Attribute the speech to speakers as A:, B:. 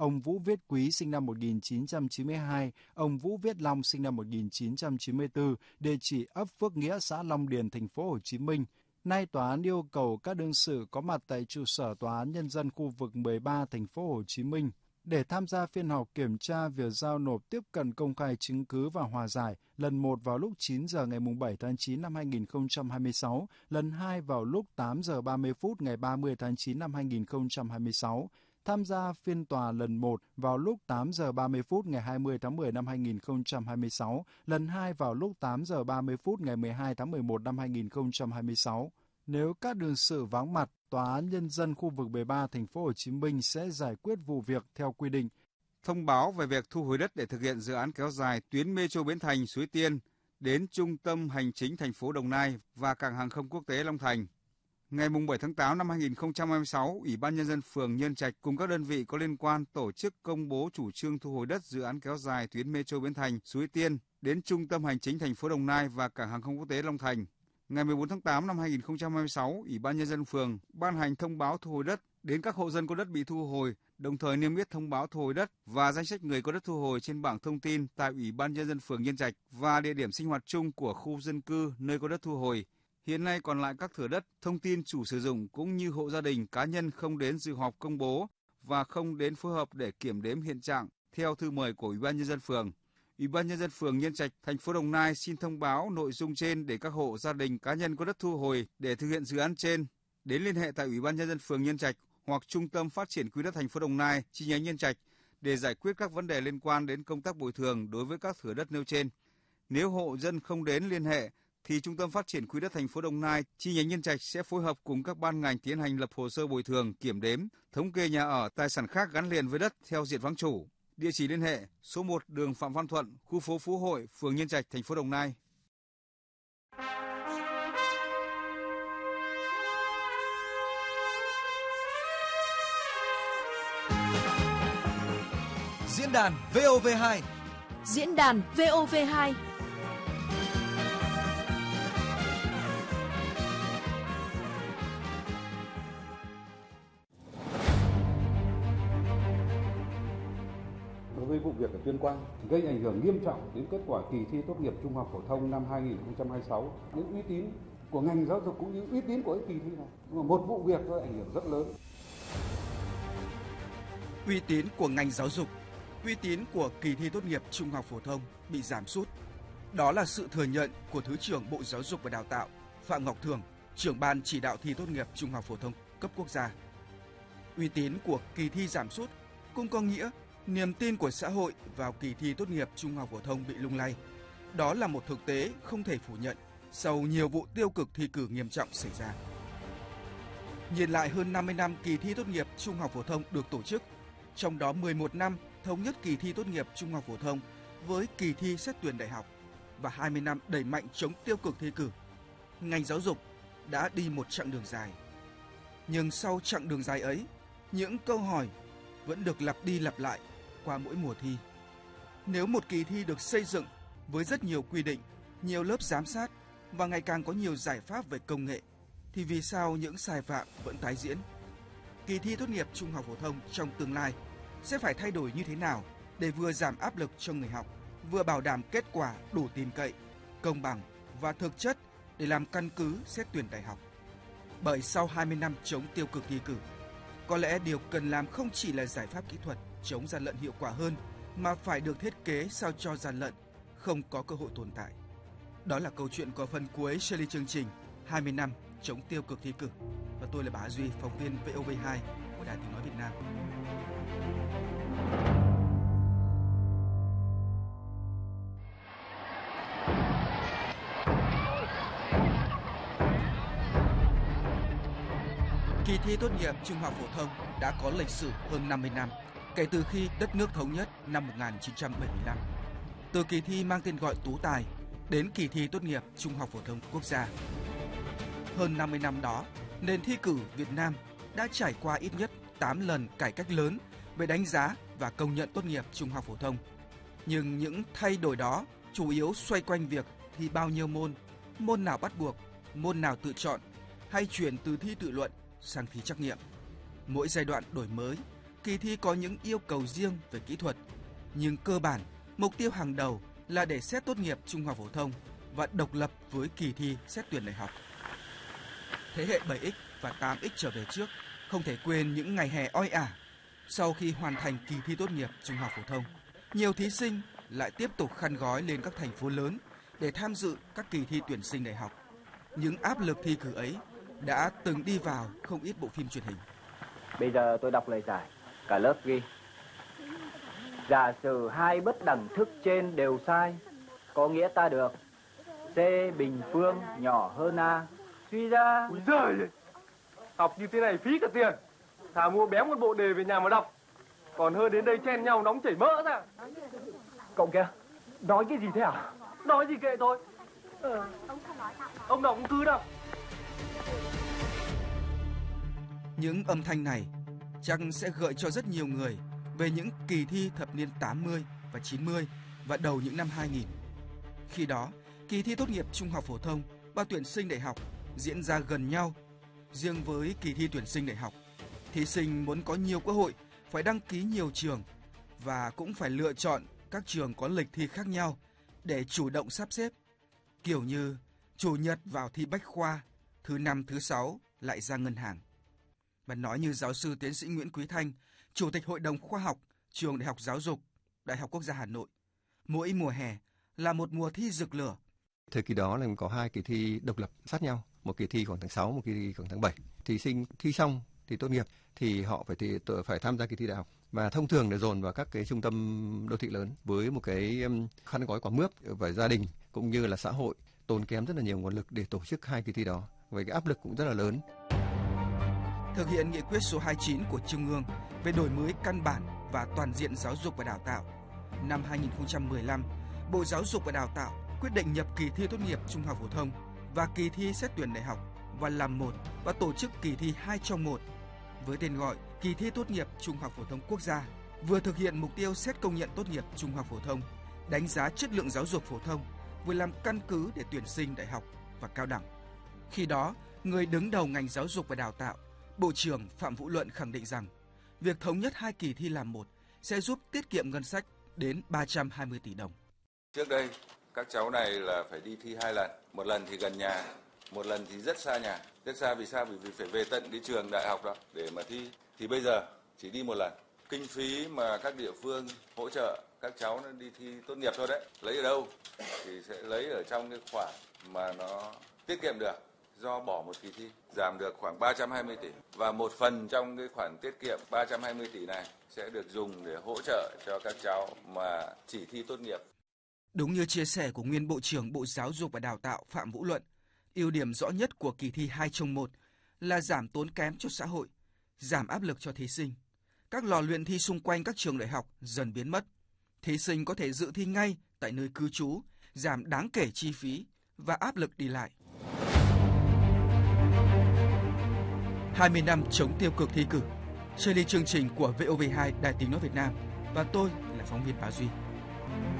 A: ông Vũ Viết Quý sinh năm 1992, ông Vũ Viết Long sinh năm 1994, địa chỉ ấp Phước Nghĩa, xã Long Điền, thành phố Hồ Chí Minh. Nay tòa án yêu cầu các đương sự có mặt tại trụ sở Tòa án Nhân dân khu vực 13 thành phố Hồ Chí Minh để tham gia phiên họp kiểm tra việc giao nộp tiếp cận công khai chứng cứ và hòa giải, lần 1 vào lúc 9 giờ ngày 7 tháng 9 năm 2026, lần 2 vào lúc 8 giờ 30 phút ngày 30 tháng 9 năm 2026. Tham gia phiên tòa lần 1 vào lúc 8 giờ 30 phút ngày 20 tháng 10 năm 2026, lần 2 vào lúc 8 giờ 30 phút ngày 12 tháng 11 năm 2026. Nếu các đương sự vắng mặt, Tòa án Nhân dân khu vực 13 thành phố Hồ Chí Minh sẽ giải quyết vụ việc theo quy định.
B: Thông báo về việc thu hồi đất để thực hiện dự án kéo dài tuyến Metro Bến Thành - Suối Tiên đến trung tâm hành chính thành phố Đồng Nai và cảng hàng không quốc tế Long Thành. Ngày 7 tháng 8 năm 2026, Ủy ban Nhân dân phường Nhân Trạch cùng các đơn vị có liên quan tổ chức công bố chủ trương thu hồi đất dự án kéo dài tuyến Metro Bến Thành - Suối Tiên đến trung tâm hành chính thành phố Đồng Nai và cảng hàng không quốc tế Long Thành. Ngày 14 tháng 8 năm 2026, Ủy ban Nhân dân phường ban hành thông báo thu hồi đất đến các hộ dân có đất bị thu hồi, đồng thời niêm yết thông báo thu hồi đất và danh sách người có đất thu hồi trên bảng thông tin tại Ủy ban Nhân dân phường Nhân Trạch và địa điểm sinh hoạt chung của khu dân cư nơi có đất thu hồi. Hiện nay còn lại các thửa đất, thông tin chủ sử dụng cũng như hộ gia đình cá nhân không đến dự họp công bố và không đến phối hợp để kiểm đếm hiện trạng theo thư mời của Ủy ban Nhân dân phường. Ủy ban Nhân dân phường Nhân Trạch, thành phố Đồng Nai xin thông báo nội dung trên để các hộ gia đình cá nhân có đất thu hồi để thực hiện dự án trên đến liên hệ tại Ủy ban Nhân dân phường Nhân Trạch hoặc Trung tâm Phát triển Quỹ đất thành phố Đồng Nai chi nhánh Nhân Trạch để giải quyết các vấn đề liên quan đến công tác bồi thường đối với các thửa đất nêu trên. Nếu hộ dân không đến liên hệ thì Trung tâm Phát triển Quỹ đất thành phố Đồng Nai chi nhánh Nhân Trạch sẽ phối hợp cùng các ban ngành tiến hành lập hồ sơ bồi thường, kiểm đếm, thống kê nhà ở, tài sản khác gắn liền với đất theo diện vắng chủ. Địa chỉ liên hệ: số 1 đường Phạm Văn Thuận, khu phố Phú Hội, phường Nhân Trạch, thành phố Đồng Nai.
C: Diễn đàn VOV2.
D: Diễn đàn VOV2.
E: Đối với vụ việc ở Tuyên Quang gây ảnh hưởng nghiêm trọng đến kết quả kỳ thi tốt nghiệp trung học phổ thông năm 2026, đến uy tín của ngành giáo dục cũng như uy tín của cái kỳ thi này. Một vụ việc thôi ảnh hưởng rất lớn.
C: Uy tín của ngành giáo dục, uy tín của kỳ thi tốt nghiệp trung học phổ thông bị giảm sút. Đó là sự thừa nhận của Thứ trưởng Bộ Giáo dục và Đào tạo Phạm Ngọc Thưởng, trưởng ban chỉ đạo thi tốt nghiệp trung học phổ thông cấp quốc gia. Uy tín của kỳ thi giảm sút cũng có nghĩa niềm tin của xã hội vào kỳ thi tốt nghiệp trung học phổ thông bị lung lay. Đó là một thực tế không thể phủ nhận sau nhiều vụ tiêu cực thi cử nghiêm trọng xảy ra. Nhìn lại hơn 50 năm kỳ thi tốt nghiệp trung học phổ thông được tổ chức, trong đó 11 năm thống nhất kỳ thi tốt nghiệp trung học phổ thông với kỳ thi xét tuyển đại học và 20 năm đẩy mạnh chống tiêu cực thi cử, ngành giáo dục đã đi một chặng đường dài. Nhưng sau chặng đường dài ấy, những câu hỏi vẫn được lặp đi lặp lại qua mỗi mùa thi. Nếu một kỳ thi được xây dựng với rất nhiều quy định, nhiều lớp giám sát và ngày càng có nhiều giải pháp về công nghệ, thì vì sao những sai phạm vẫn tái diễn? Kỳ thi tốt nghiệp trung học phổ thông trong tương lai sẽ phải thay đổi như thế nào để vừa giảm áp lực cho người học, vừa bảo đảm kết quả đủ tin cậy, công bằng và thực chất để làm căn cứ xét tuyển đại học? Bởi sau 20 năm chống tiêu cực thi cử, có lẽ điều cần làm không chỉ là giải pháp kỹ thuật chống gian lận hiệu quả hơn, mà phải được thiết kế sao cho gian lận không có cơ hội tồn tại. Đó là câu chuyện của phần cuối series chương trình 20 năm chống tiêu cực thi cử. Và tôi là Bá Duy, phóng viên VOV2 của Đài Tiếng nói Việt Nam. Kỳ thi tốt nghiệp trung học phổ thông đã có lịch sử hơn 50 năm kể từ khi đất nước thống nhất năm 1975. Từ kỳ thi mang tên gọi Tú Tài đến kỳ thi tốt nghiệp trung học phổ thông quốc gia. Hơn 50 năm đó, nền thi cử Việt Nam đã trải qua ít nhất 8 lần cải cách lớn về đánh giá và công nhận tốt nghiệp trung học phổ thông. Nhưng những thay đổi đó chủ yếu xoay quanh việc thi bao nhiêu môn, môn nào bắt buộc, môn nào tự chọn, hay chuyển từ thi tự luận sang thi trắc nghiệm. Mỗi giai đoạn đổi mới kỳ thi có những yêu cầu riêng về kỹ thuật, nhưng cơ bản, mục tiêu hàng đầu là để xét tốt nghiệp trung học phổ thông và độc lập với kỳ thi xét tuyển đại học. Thế hệ 7X và 8X trở về trước không thể quên những ngày hè oi ả. Sau khi hoàn thành kỳ thi tốt nghiệp trung học phổ thông, nhiều thí sinh lại tiếp tục khăn gói lên các thành phố lớn để tham dự các kỳ thi tuyển sinh đại học. Những áp lực thi cử ấy đã từng đi vào không ít bộ phim truyền hình.
F: Bây giờ tôi đọc lời giải, cả lớp ghi. Giả sử hai bất đẳng thức trên đều sai, có nghĩa ta được C bình phương nhỏ hơn A. Suy ra...
G: Úi giời, học như thế này phí cả tiền. Thà mua béo một bộ đề về nhà mà đọc, còn hơn đến đây chen nhau nóng chảy mỡ ra.
F: Cậu kia, nói cái gì thế hả?
G: Nói gì kệ thôi. Ông đọc cũng cứ đọc.
C: Những âm thanh này chắc sẽ gợi cho rất nhiều người về những kỳ thi thập niên 80 và 90 và đầu những năm 2000. Khi đó, kỳ thi tốt nghiệp trung học phổ thông và tuyển sinh đại học diễn ra gần nhau. Riêng với kỳ thi tuyển sinh đại học, thí sinh muốn có nhiều cơ hội phải đăng ký nhiều trường và cũng phải lựa chọn các trường có lịch thi khác nhau để chủ động sắp xếp. Kiểu như chủ nhật vào thi bách khoa, thứ năm thứ sáu lại ra ngân hàng. Và nói như giáo sư tiến sĩ Nguyễn Quý Thanh, Chủ tịch Hội đồng Khoa học Trường Đại học Giáo dục, Đại học Quốc gia Hà Nội, mỗi mùa hè là một mùa thi rực lửa.
H: Thời kỳ đó là có hai kỳ thi độc lập sát nhau, một kỳ thi khoảng tháng 6, một kỳ thi khoảng tháng 7. Thí sinh thi xong thì tốt nghiệp thì họ phải tham gia kỳ thi đại học, và thông thường để dồn vào các cái trung tâm đô thị lớn với một cái khăn gói quả mướp, và gia đình cũng như là xã hội tốn kém rất là nhiều nguồn lực để tổ chức hai kỳ thi đó, với cái áp lực cũng rất là lớn.
C: Thực hiện nghị quyết số 29 của Trung ương về đổi mới căn bản và toàn diện giáo dục và đào tạo, năm 2015, Bộ Giáo dục và Đào tạo quyết định nhập kỳ thi tốt nghiệp trung học phổ thông và kỳ thi xét tuyển đại học và làm một và tổ chức kỳ thi 2 trong 1 với tên gọi kỳ thi tốt nghiệp trung học phổ thông quốc gia, vừa thực hiện mục tiêu xét công nhận tốt nghiệp trung học phổ thông, đánh giá chất lượng giáo dục phổ thông, vừa làm căn cứ để tuyển sinh đại học và cao đẳng. Khi đó, người đứng đầu ngành giáo dục và đào tạo, Bộ trưởng Phạm Vũ Luận khẳng định rằng việc thống nhất hai kỳ thi làm một sẽ giúp tiết kiệm ngân sách đến 320 tỷ đồng.
I: Trước đây, các cháu này là phải đi thi 2 lần, một lần thì gần nhà, một lần thì rất xa nhà. Rất xa vì sao? Vì phải về tận cái trường đại học đó để mà thi. Thì bây giờ chỉ đi một lần. Kinh phí mà các địa phương hỗ trợ các cháu nó đi thi tốt nghiệp thôi đấy. Lấy ở đâu? Thì sẽ lấy ở trong cái khoản mà nó tiết kiệm được do bỏ một kỳ thi, giảm được khoảng 320 tỷ. Và một phần trong cái khoản tiết kiệm 320 tỷ này sẽ được dùng để hỗ trợ cho các cháu mà chỉ thi tốt nghiệp.
C: Đúng như chia sẻ của nguyên Bộ trưởng Bộ Giáo dục và Đào tạo Phạm Vũ Luận, ưu điểm rõ nhất của kỳ thi 2 trong 1 là giảm tốn kém cho xã hội, giảm áp lực cho thí sinh. Các lò luyện thi xung quanh các trường đại học dần biến mất. Thí sinh có thể dự thi ngay tại nơi cư trú, giảm đáng kể chi phí và áp lực đi lại. 20 năm chống tiêu cực thi cử. Series chương trình của VOV2 Đài Tiếng nói Việt Nam và tôi là phóng viên Bá Duy.